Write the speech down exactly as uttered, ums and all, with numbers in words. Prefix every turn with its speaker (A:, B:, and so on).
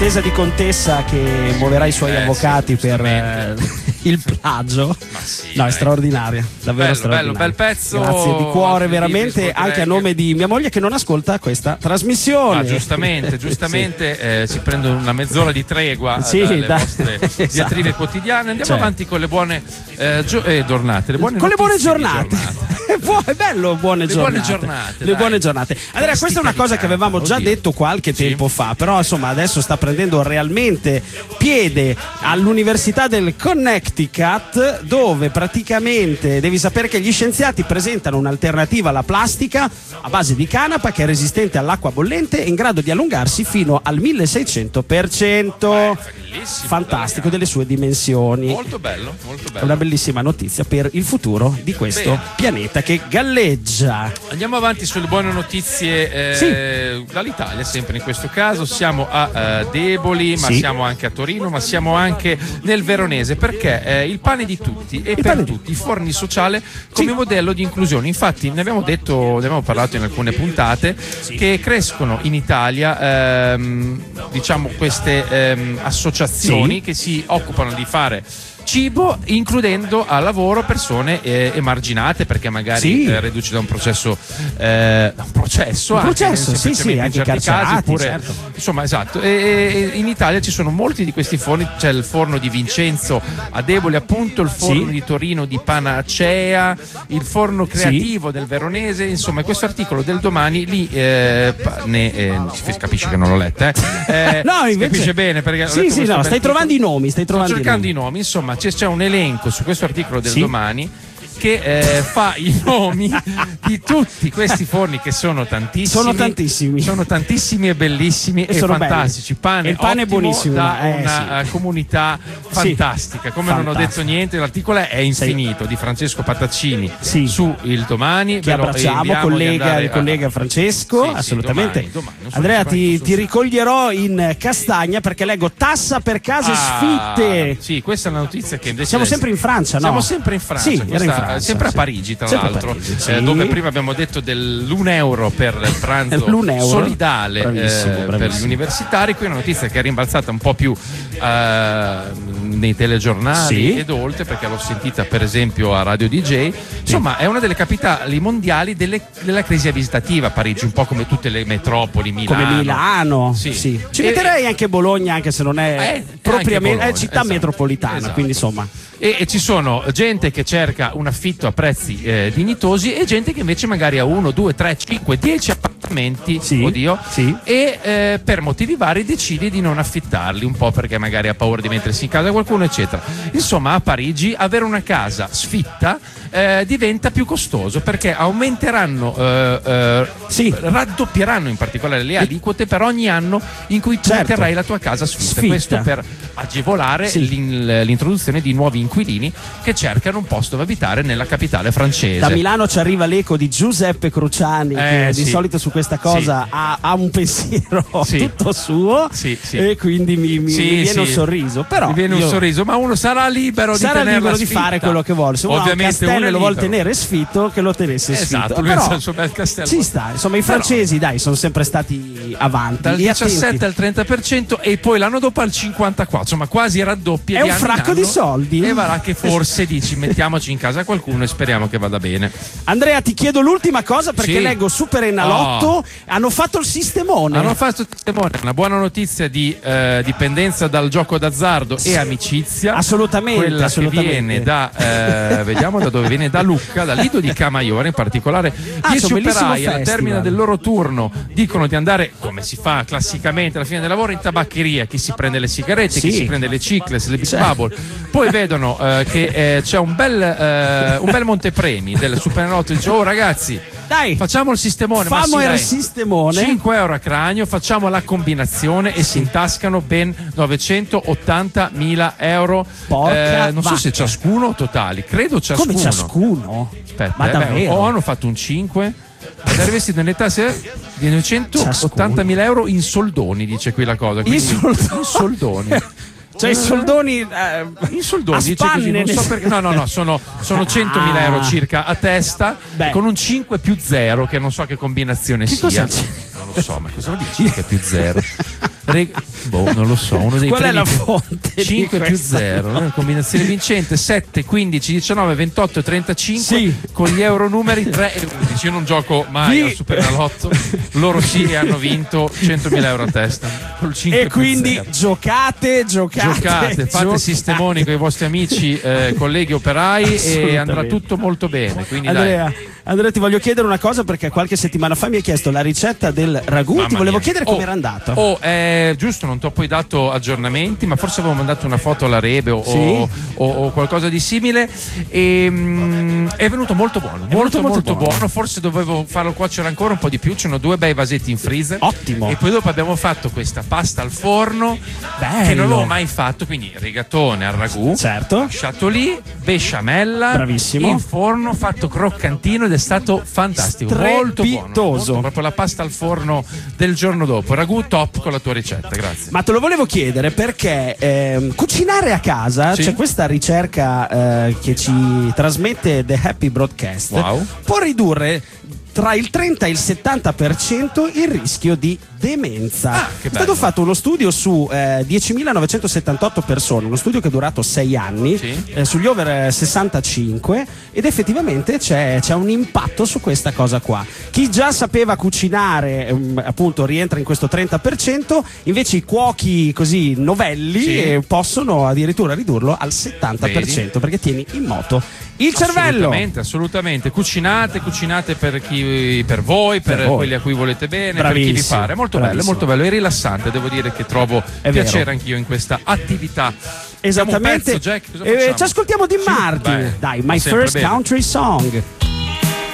A: Attesa di Contessa che muoverà i suoi
B: eh,
A: avvocati
B: sì,
A: per eh, il plagio.
B: Ma sì,
A: no,
B: dai.
A: è straordinaria, davvero
B: bello,
A: straordinaria.
B: bello, bel pezzo.
A: Grazie di cuore,
B: Altri
A: veramente,
B: libri,
A: anche a nome di mia moglie che non ascolta questa trasmissione.
B: Ah, giustamente, giustamente sì. eh, si prende una mezz'ora di tregua
A: sì,
B: dalle
A: da...
B: vostre diatribe
A: esatto.
B: quotidiane. Andiamo
A: cioè.
B: avanti con le buone eh, gio- eh, giornate, le buone
A: con le buone
B: giornate.
A: È bello, buone
B: le
A: giornate.
B: Buone giornate
A: le
B: dai.
A: buone giornate. Andrea, questa è una cosa che avevamo già
B: Oddio.
A: detto qualche
B: sì.
A: tempo fa, però insomma adesso sta prendendo realmente piede all'Università del Connecticut, dove praticamente devi sapere che gli scienziati presentano un'alternativa alla plastica a base di canapa che è resistente all'acqua bollente e in grado di allungarsi fino al milleseicento per cento. Fantastico, delle sue dimensioni.
B: Molto bello, molto bello.
A: Una bellissima notizia per il futuro di questo
B: Bene.
A: pianeta che galleggia.
B: Andiamo avanti sulle buone notizie eh,
A: sì.
B: dall'Italia, sempre in questo caso siamo a uh, Deboli, ma
A: sì.
B: siamo anche a Torino, ma siamo anche nel Veronese, perché eh, il pane di tutti e
A: il
B: per
A: pane
B: tutti, forni sociale come
A: sì.
B: modello di inclusione. Infatti ne abbiamo detto, ne abbiamo parlato in alcune puntate, sì. che crescono in Italia ehm, diciamo queste ehm, associazioni sì. che si occupano di fare cibo, includendo a lavoro persone eh, emarginate, perché magari
A: sì.
B: eh, reduci da un processo eh, un processo,
A: un
B: anche,
A: processo sì sì anche
B: in certi casi, oppure,
A: certo.
B: insomma esatto e, e in Italia ci sono molti di questi forni, c'è il forno di Vincenzo a Deboli appunto, il forno
A: sì.
B: di Torino di Panacea, il forno creativo sì. del Veronese, insomma questo articolo del Domani lì eh, ne, eh, si capisce che non l'ho letta eh. eh,
A: no invece
B: si capisce bene perché
A: sì sì no stai trovando i nomi stai trovando
B: sto cercando
A: i
B: nomi, i nomi insomma c'è, c'è un elenco su questo articolo del
A: sì.
B: Domani che eh, fa i nomi di tutti questi forni che sono tantissimi
A: sono tantissimi
B: sono tantissimi e bellissimi e, e fantastici pane,
A: e il pane è buonissimo
B: da
A: eh,
B: una
A: sì.
B: comunità fantastica sì. come Fantastico. Non ho detto niente, l'articolo è infinito sì. di Francesco Pataccini sì. su Il Domani
A: che abbracciamo, collega, il collega
B: a...
A: Francesco sì, assolutamente sì, domani, domani, Andrea ti, ti ricoglierò in castagna perché leggo tassa per case
B: ah,
A: sfitte
B: sì questa è una notizia che invece
A: siamo sempre in Francia no?
B: siamo sempre in Francia
A: sì,
B: questa,
A: era in Francia
B: sempre
A: sì.
B: a Parigi tra
A: sempre
B: l'altro
A: Parigi, sì.
B: eh, dove prima abbiamo detto dell'un euro per il pranzo solidale
A: bravissimo,
B: eh,
A: bravissimo.
B: per gli universitari. Qui è una notizia che è rimbalzata un po' più eh, nei telegiornali
A: sì.
B: ed oltre, perché l'ho sentita per esempio a Radio D J. Insomma sì. è una delle capitali mondiali delle, della crisi abitativa Parigi, un po' come tutte le metropoli, Milano
A: come Milano sì. Sì. ci e, metterei anche Bologna, anche se non è eh, propriamente è città esatto. metropolitana esatto. quindi insomma
B: E, e ci sono gente che cerca un affitto a prezzi eh, dignitosi e gente che invece magari ha uno, due, tre, cinque, dieci appartamenti
A: sì,
B: oddio,
A: sì.
B: e eh, per motivi vari decide di non affittarli, un po' perché magari ha paura di mettersi in casa qualcuno eccetera. Insomma a Parigi avere una casa sfitta eh, diventa più costoso perché aumenteranno eh, eh,
A: sì.
B: raddoppieranno in particolare le aliquote per ogni anno in cui tu
A: certo.
B: terrai la tua casa sfitta,
A: sfitta.
B: Questo per agevolare sì. l'in, l'introduzione di nuovi inquilini che cercano un posto da abitare nella capitale francese.
A: Da Milano ci arriva l'eco di Giuseppe Cruciani,
B: eh,
A: che
B: sì.
A: di solito su questa cosa
B: sì.
A: ha, ha un pensiero
B: sì.
A: tutto suo
B: sì, sì.
A: e quindi mi, mi,
B: sì,
A: mi viene
B: sì.
A: un sorriso. Però
B: mi viene
A: io...
B: un sorriso, ma uno sarà libero
A: sarà
B: di
A: libero di
B: sfitta.
A: fare quello che vuole. Se uno
B: ovviamente
A: ha un castello
B: uno
A: e lo vuole
B: libero.
A: tenere sfitto, che lo tenesse
B: esatto,
A: sfitto.
B: lui
A: Però
B: ha il suo bel castello.
A: ci sta, insomma i francesi dai sono sempre stati avanti.
B: Dal diciassette
A: attenti.
B: al trenta per cento e poi l'anno dopo al cinquantaquattro per cento, insomma quasi raddoppia.
A: È
B: di
A: un fracco di soldi.
B: E va che forse dici mettiamoci in casa qualcuno e speriamo che vada bene.
A: Andrea ti chiedo l'ultima cosa perché
B: sì.
A: leggo Super Enalotto oh. hanno fatto il sistemone.
B: Hanno fatto il sistemone, una buona notizia di eh, dipendenza dal gioco d'azzardo e amicizia.
A: Assolutamente.
B: Quella
A: assolutamente.
B: che viene da eh, vediamo da dove viene, da Lucca, dal Lido di Camaiore in particolare.
A: Ah,
B: dieci operai
A: festival.
B: al termine del loro turno dicono di andare, come si fa classicamente alla fine del lavoro, in tabaccheria. Chi si prende le sigarette,
A: sì.
B: chi si prende le cicles, le beach bubble. Poi vedono eh, che eh, c'è un bel eh, un bel montepremi del Superenalotto, dice oh ragazzi
A: dai,
B: facciamo il sistemone,
A: famo
B: ma sì,
A: il sistemone,
B: cinque euro a cranio, facciamo la combinazione e si intascano ben novecentottantamila euro.
A: Porca
B: eh, non so se ciascuno totali, credo ciascuno.
A: Come ciascuno?
B: Aspetta,
A: ma
B: eh,
A: davvero?
B: beh, o hanno fatto un cinque ed è rivestito nelle tasse di novecentottantamila euro in soldoni, dice qui la cosa.
A: In soldoni.
B: In soldoni.
A: Cioè i soldoni eh,
B: in soldoni
A: a
B: dice
A: spanne,
B: così, non so perché. No, no, no, sono, sono centomila
A: ah.
B: euro circa a testa. Beh. Con un cinque più zero che non so che combinazione
A: che
B: sia.
A: Cos'è?
B: Non lo so, ma cosa vuol dire cinque più zero? Re- boh, non lo so, uno dei
A: Qual
B: premi
A: è la fonte?
B: cinque più zero, no? Combinazione vincente sette, quindici, diciannove, ventotto, trentacinque
A: sì.
B: con gli euro numeri tre e undici. Io non gioco mai
A: Vi...
B: al Superenalotto, loro sì e hanno vinto centomila euro a testa col cinque
A: e quindi
B: zero.
A: giocate, giocate,
B: giocate, fate
A: giocate.
B: sistemoni con i vostri amici, eh, colleghi operai e andrà tutto molto bene. Quindi
A: Andrea,
B: dai.
A: Andrea, ti voglio chiedere una cosa, perché qualche settimana fa mi hai chiesto la ricetta del ragù.
B: Mamma
A: ti volevo
B: mia.
A: chiedere
B: oh,
A: com'era andato.
B: Oh, eh, giusto, non ti ho poi dato aggiornamenti, ma forse avevo mandato una foto alla Rebe o,
A: Sì.
B: o, o, o qualcosa di simile. E, mm, è venuto molto buono, molto molto, molto buono. buono. Forse dovevo farlo cuocere ancora un po' di più. C'erano due bei vasetti in freezer.
A: Ottimo.
B: E poi dopo abbiamo fatto questa pasta al forno.
A: Bello.
B: Che non avevo mai fatto, quindi rigatone al ragù,
A: certo,
B: lasciato lì, besciamella,
A: bravissimo,
B: in forno, fatto croccantino ed è stato fantastico, molto buono, molto, proprio la pasta al forno del giorno dopo. Ragù top con la tua ricetta, grazie.
A: Ma te lo volevo chiedere perché ehm, cucinare a casa,
B: sì.
A: c'è questa ricerca eh, che ci trasmette The Happy Broadcast,
B: wow.
A: può ridurre tra il trenta e il settanta per cento il rischio di demenza.
B: Ah,
A: è stato fatto uno studio su eh, diecimilanovecentosettantotto persone, uno studio che è durato sei anni,
B: sì.
A: eh, sugli over sessantacinque, ed effettivamente c'è, c'è un impatto su questa cosa qua. Chi già sapeva cucinare ehm, appunto rientra in questo trenta per cento, invece i cuochi così novelli
B: sì.
A: eh, possono addirittura ridurlo al settanta per cento. Vedi? Perché tieni in moto il cervello.
B: Assolutamente, assolutamente. Cucinate, cucinate per chi, per voi, per, per voi. quelli a cui volete bene,
A: Bravissimo.
B: per chi vi pare. Molto bello, molto bello e rilassante. Devo dire che trovo
A: È
B: piacere
A: vero.
B: anch'io in questa attività.
A: Esattamente.
B: Pezzo, Jack, cosa
A: eh,
B: facciamo?
A: ci ascoltiamo di
B: Sì,
A: Martin.
B: beh,
A: Dai, My
B: sempre
A: First
B: bene.
A: Country Song.